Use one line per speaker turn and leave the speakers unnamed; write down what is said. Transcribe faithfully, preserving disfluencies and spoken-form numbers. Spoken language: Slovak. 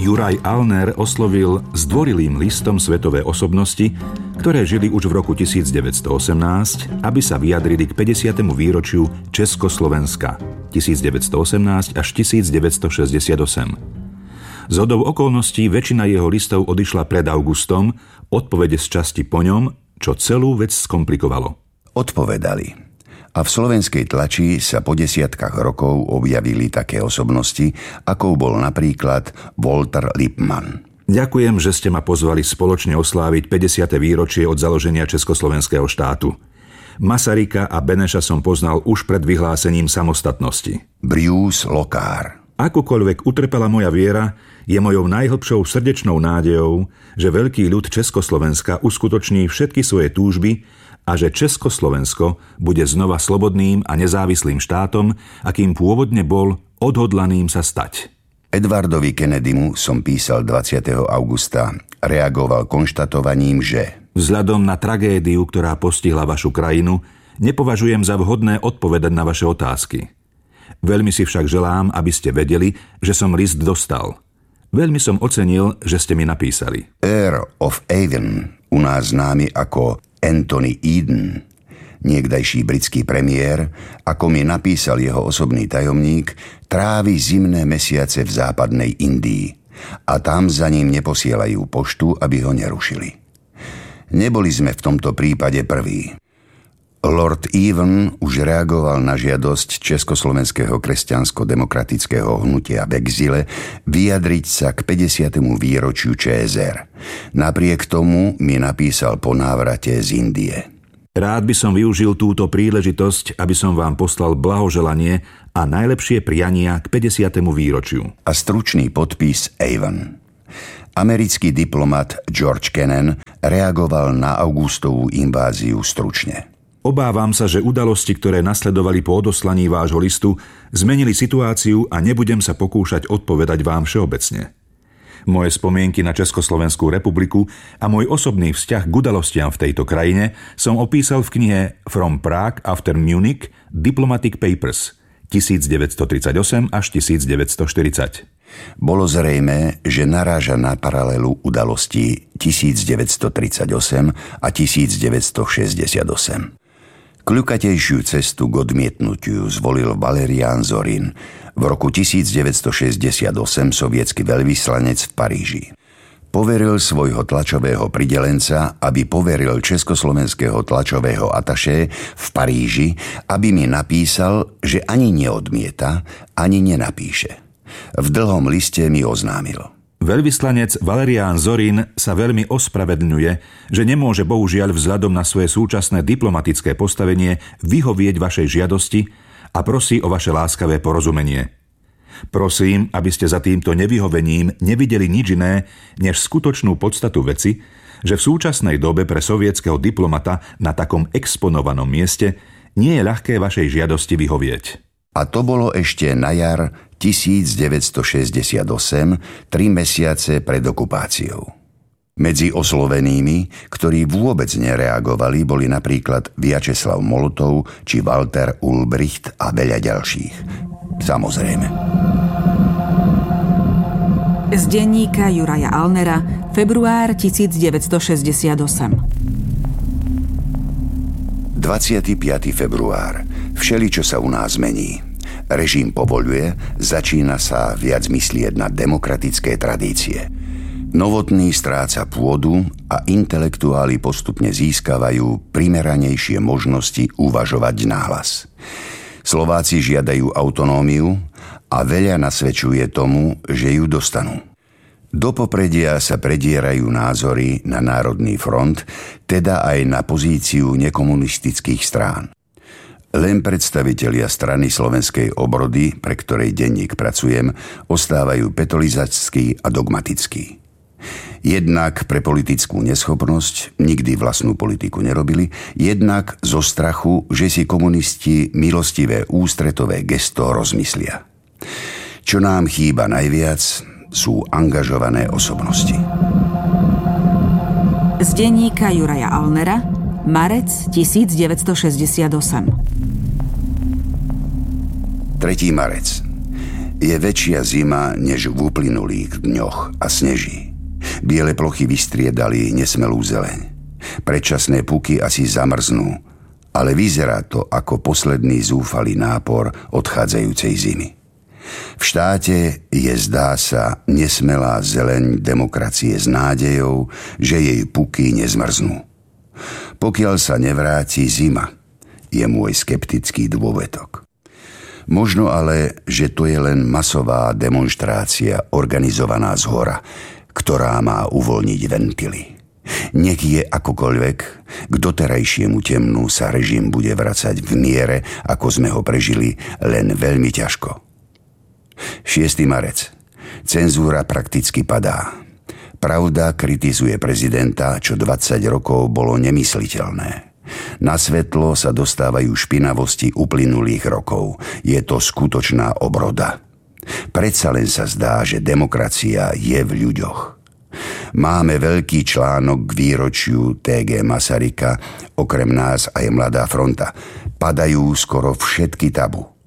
Juraj Alner oslovil zdvorilým listom svetové osobnosti, ktoré žili už v roku devätnásťstoosemnásť, aby sa vyjadrili k päťdesiatemu výročiu Československa devätnásťstoosemnásť až devätnásťstošesťdesiatosem. Zhodou okolností väčšina jeho listov odišla pred augustom, odpovede z časti po ňom, čo celú vec skomplikovalo.
Odpovedali. A v slovenskej tlači sa po desiatkách rokov objavili také osobnosti, ako bol napríklad Walter Lippmann.
Ďakujem, že ste ma pozvali spoločne osláviť päťdesiate výročie od založenia Československého štátu. Masaryka a Beneša som poznal už pred vyhlásením samostatnosti.
Bruce Lockhart.
Akúkoľvek utrpela moja viera, je mojou najhlbšou srdečnou nádejou, že veľký ľud Československa uskutoční všetky svoje túžby a že Československo bude znova slobodným a nezávislým štátom, akým pôvodne bol odhodlaným sa stať.
Edwardovi Kennedymu som písal dvadsiateho augusta. Reagoval konštatovaním, že
vzhľadom na tragédiu, ktorá postihla vašu krajinu, nepovažujem za vhodné odpovedať na vaše otázky. Veľmi si však želám, aby ste vedeli, že som list dostal. Veľmi som ocenil, že ste mi napísali.
Earl of Avon, u nás známy ako Anthony Eden, niekdajší britský premiér, ako mi napísal jeho osobný tajomník, trávi zimné mesiace v západnej Indii a tam za ním neposielajú poštu, aby ho nerušili. Neboli sme v tomto prípade prví. Lord Evan už reagoval na žiadosť Československého kresťansko-demokratického hnutia v exile vyjadriť sa k päťdesiatemu výročiu ČSR. Napriek tomu mi napísal po návrate z Indie.
Rád by som využil túto príležitosť, aby som vám poslal blahoželanie a najlepšie priania k päťdesiatemu výročiu.
A stručný podpis Evan. Americký diplomat George Kennan reagoval na augustovú inváziu stručne.
Obávam sa, že udalosti, ktoré nasledovali po odoslaní vášho listu, zmenili situáciu a nebudem sa pokúšať odpovedať vám všeobecne. Moje spomienky na Československú republiku a môj osobný vzťah k udalostiam v tejto krajine som opísal v knihe From Prague after Munich Diplomatic Papers devätnásťstotridsaťosem až devätnásťstoštyridsať.
Bolo zrejmé, že naráža na paralelu udalostí devätnásťstotridsaťosem a devätnásťstošesťdesiatosem. Kľukatejšiu cestu k odmietnutiu zvolil Valerián Zorin, v roku devätnásťstošesťdesiatosem sovietsky veľvyslanec v Paríži. Poveril svojho tlačového pridelenca, aby poveril československého tlačového atašé v Paríži, aby mi napísal, že ani neodmieta, ani nenapíše. V dlhom liste mi oznámil.
Veľvyslanec Valerián Zorin sa veľmi ospravedlňuje, že nemôže bohužiaľ vzhľadom na svoje súčasné diplomatické postavenie vyhovieť vašej žiadosti a prosí o vaše láskavé porozumenie. Prosím, aby ste za týmto nevyhovením nevideli nič iné, než skutočnú podstatu veci, že v súčasnej dobe pre sovietskeho diplomata na takom exponovanom mieste nie je ľahké vašej žiadosti vyhovieť.
A to bolo ešte na jar devätnásťstošesťdesiatosem, tri mesiace pred okupáciou. Medzi oslovenými, ktorí vôbec nereagovali, boli napríklad Vjačeslav Molotov či Walter Ulbricht a veľa ďalších. Samozrejme.
Z denníka Juraja Alnera, február devätnásťstošesťdesiatosem.
dvadsiateho piateho február. Všeličo sa u nás mení. Režim povoľuje, začína sa viac myslieť na demokratické tradície. Novotný stráca pôdu a intelektuáli postupne získavajú primeranejšie možnosti uvažovať nahlas. Slováci žiadajú autonómiu a veľa nasvedčuje tomu, že ju dostanú. Do popredia sa predierajú názory na Národný front, teda aj na pozíciu nekomunistických strán. Len predstavitelia strany Slovenskej obrody, pre ktorej denník pracujem, ostávajú petolizačskí a dogmatickí. Jednak pre politickú neschopnosť, nikdy vlastnú politiku nerobili, jednak zo strachu, že si komunisti milostivé ústretové gesto rozmyslia. Čo nám chýba najviac, sú angažované osobnosti.
Z denníka Juraja Alnera, marec devätnásťstošesťdesiatosem.
tretieho marca. Je väčšia zima než v uplynulých dňoch a sneží. Biele plochy vystriedali nesmelú zeleň. Predčasné puky asi zamrznú, ale vyzerá to ako posledný zúfalý nápor odchádzajúcej zimy. V štáte je, zdá sa, nesmelá zeleň demokracie s nádejou, že jej puky nezmrznú. Pokiaľ sa nevráti zima, je môj skeptický dôvetok. Možno ale, že to je len masová demonštrácia organizovaná zhora, ktorá má uvoľniť ventily. Nech je akokoľvek, k doterajšiemu temnu sa režim bude vracať v miere, ako sme ho prežili, len veľmi ťažko. šiesteho marca. Cenzúra prakticky padá. Pravda kritizuje prezidenta, čo dvadsať rokov bolo nemysliteľné. Na svetlo sa dostávajú špinavosti uplynulých rokov. Je to skutočná obroda. Predsa len sa zdá, že demokracia je v ľuďoch. Máme veľký článok k výročiu té gé Masaryka, okrem nás aj Mladá fronta. Padajú skoro všetky tabu.